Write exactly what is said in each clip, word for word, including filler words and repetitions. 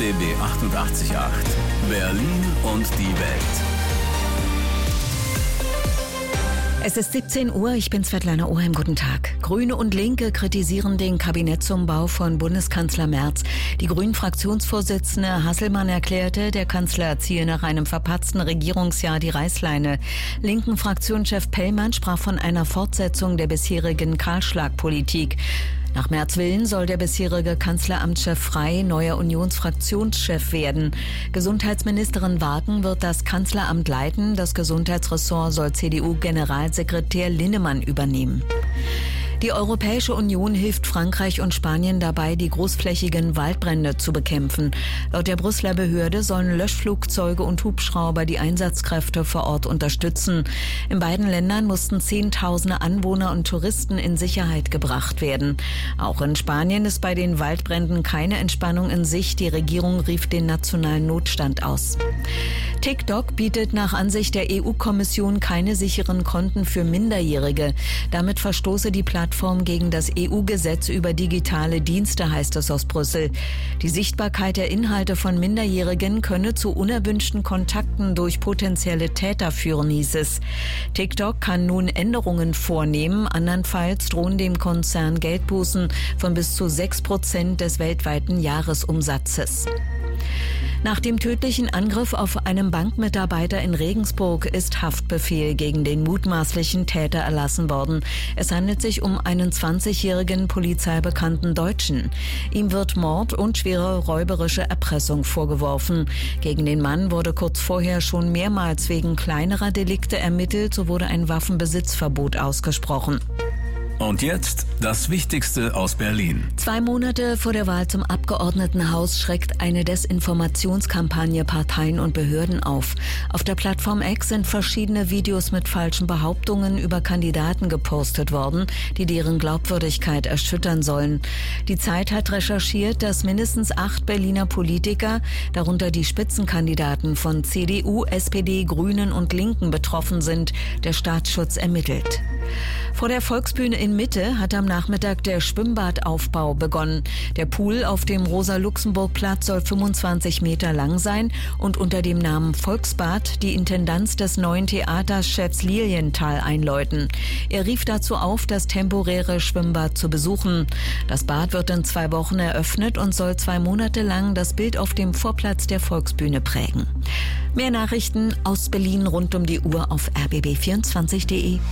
B B achtundachtzig Komma acht. Berlin und die Welt. Es ist siebzehn Uhr, ich bin Svetlana Oheim, guten Tag. Grüne und Linke kritisieren den Kabinettsumbau von Bundeskanzler Merz. Die Grünen-Fraktionsvorsitzende Hasselmann erklärte, der Kanzler ziehe nach einem verpatzten Regierungsjahr die Reißleine. Linken Fraktionschef Pellmann sprach von einer Fortsetzung der bisherigen Kahlschlagpolitik. Nach Merz' Willen soll der bisherige Kanzleramtschef Frey neuer Unionsfraktionschef werden. Gesundheitsministerin Wagen wird das Kanzleramt leiten. Das Gesundheitsressort soll C D U-Generalsekretär Linnemann übernehmen. Die Europäische Union hilft Frankreich und Spanien dabei, die großflächigen Waldbrände zu bekämpfen. Laut der Brüsseler Behörde sollen Löschflugzeuge und Hubschrauber die Einsatzkräfte vor Ort unterstützen. In beiden Ländern mussten Zehntausende Anwohner und Touristen in Sicherheit gebracht werden. Auch in Spanien ist bei den Waldbränden keine Entspannung in Sicht. Die Regierung rief den nationalen Notstand aus. TikTok bietet nach Ansicht der E U-Kommission keine sicheren Konten für Minderjährige. Damit verstoße die Plattform gegen das E U-Gesetz über digitale Dienste, heißt es aus Brüssel. Die Sichtbarkeit der Inhalte von Minderjährigen könne zu unerwünschten Kontakten durch potenzielle Täter führen, hieß es. TikTok kann nun Änderungen vornehmen. Andernfalls drohen dem Konzern Geldbußen von bis zu sechs Prozent des weltweiten Jahresumsatzes. Nach dem tödlichen Angriff auf einen Bankmitarbeiter in Regensburg ist Haftbefehl gegen den mutmaßlichen Täter erlassen worden. Es handelt sich um einen zwanzigjährigen polizeibekannten Deutschen. Ihm wird Mord und schwere räuberische Erpressung vorgeworfen. Gegen den Mann wurde kurz vorher schon mehrmals wegen kleinerer Delikte ermittelt, so wurde ein Waffenbesitzverbot ausgesprochen. Und jetzt das Wichtigste aus Berlin. Zwei Monate vor der Wahl zum Abgeordnetenhaus schreckt eine Desinformationskampagne Parteien und Behörden auf. Auf der Plattform X sind verschiedene Videos mit falschen Behauptungen über Kandidaten gepostet worden, die deren Glaubwürdigkeit erschüttern sollen. Die Zeit hat recherchiert, dass mindestens acht Berliner Politiker, darunter die Spitzenkandidaten von C D U, S P D, Grünen und Linken betroffen sind. Der Staatsschutz ermittelt. Vor der Volksbühne in Mitte hat am Nachmittag der Schwimmbadaufbau begonnen. Der Pool auf dem Rosa-Luxemburg-Platz soll fünfundzwanzig Meter lang sein und unter dem Namen Volksbad die Intendanz des neuen Theaterchefs Lilienthal einläuten. Er rief dazu auf, das temporäre Schwimmbad zu besuchen. Das Bad wird in zwei Wochen eröffnet und soll zwei Monate lang das Bild auf dem Vorplatz der Volksbühne prägen. Mehr Nachrichten aus Berlin rund um die Uhr auf r b b vierundzwanzig punkt de.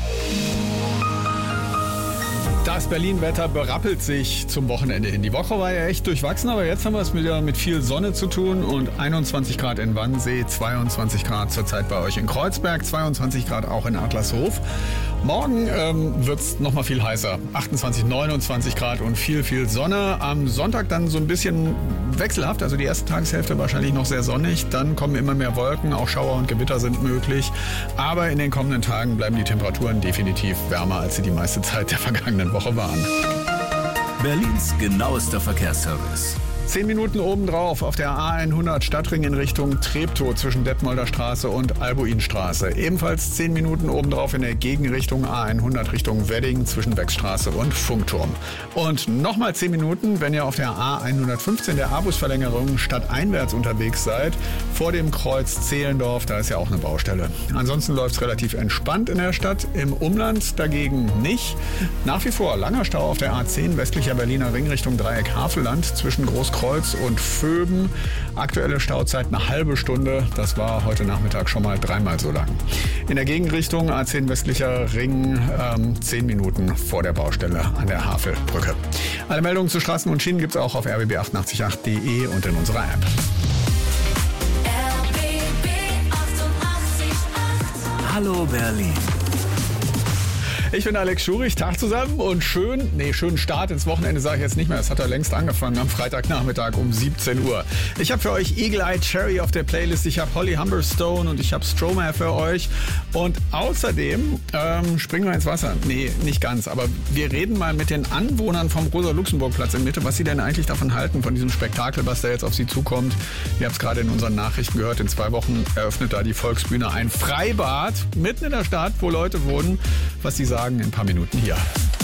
Das Berlin-Wetter berappelt sich zum Wochenende hin. Die Woche war ja echt durchwachsen, aber jetzt haben wir es wieder mit viel Sonne zu tun und einundzwanzig Grad in Wannsee, zweiundzwanzig Grad zurzeit bei euch in Kreuzberg, zweiundzwanzig Grad auch in Adlershof. Morgen ähm, wird es nochmal viel heißer, achtundzwanzig, neunundzwanzig Grad und viel, viel Sonne. Am Sonntag dann so ein bisschen wechselhaft, also die erste Tageshälfte wahrscheinlich noch sehr sonnig. Dann kommen immer mehr Wolken, auch Schauer und Gewitter sind möglich. Aber in den kommenden Tagen bleiben die Temperaturen definitiv wärmer, als sie die meiste Zeit der vergangenen Woche waren. Berlins genauester Verkehrsservice. Zehn Minuten obendrauf auf der A hundert Stadtring in Richtung Treptow zwischen Detmolder Straße und Albuinstraße. Ebenfalls zehn Minuten obendrauf in der Gegenrichtung A hundert Richtung Wedding zwischen Beckstraße und Funkturm. Und nochmal zehn Minuten, wenn ihr auf der A hundertfünfzehn der A-Bus-Verlängerung stadteinwärts unterwegs seid, vor dem Kreuz Zehlendorf, da ist ja auch eine Baustelle. Ansonsten läuft es relativ entspannt in der Stadt, im Umland dagegen nicht. Nach wie vor langer Stau auf der A zehn westlicher Berliner Ring Richtung Dreieck Havelland zwischen Großkreuz und Vöben. Aktuelle Stauzeit eine halbe Stunde. Das war heute Nachmittag schon mal dreimal so lang. In der Gegenrichtung A zehn westlicher Ring ähm, zehn Minuten vor der Baustelle an der Havelbrücke. Alle Meldungen zu Straßen und Schienen gibt es auch auf r b b achtundachtzig punkt acht punkt de und in unserer App. R B B achtundachtzig Komma acht. Hallo Berlin. Ich bin Alex Schurich, Tag zusammen und schön, nee, schönen Start ins Wochenende sage ich jetzt nicht mehr. Es hat ja längst angefangen am Freitagnachmittag um siebzehn Uhr. Ich habe für euch Eagle Eye Cherry auf der Playlist, ich habe Holly Humberstone und ich habe Stromae für euch. Und außerdem ähm, springen wir ins Wasser. Nee, nicht ganz, aber wir reden mal mit den Anwohnern vom Rosa-Luxemburg-Platz in Mitte, was sie denn eigentlich davon halten, von diesem Spektakel, was da jetzt auf sie zukommt. Ihr habt es gerade in unseren Nachrichten gehört, in zwei Wochen eröffnet da die Volksbühne ein Freibad mitten in der Stadt, wo Leute wohnen. Was sie sagen, in ein paar Minuten hier.